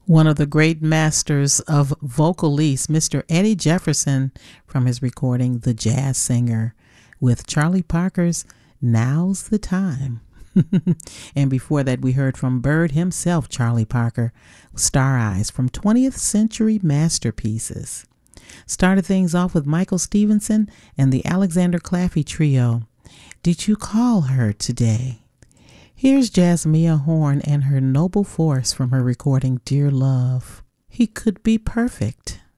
One of the great masters of vocalese, Mr. Eddie Jefferson, from his recording The Jazz Singer, with Charlie Parker's Now's the Time. And before that, we heard from Bird himself, Charlie Parker, Star Eyes, from 20th Century Masterpieces. Started things off with Michael Stevenson and the Alexander Claffey Trio, Did You Call Her Today? Here's Jasmia Horn and her Noble Force from her recording Dear Love. He could be perfect.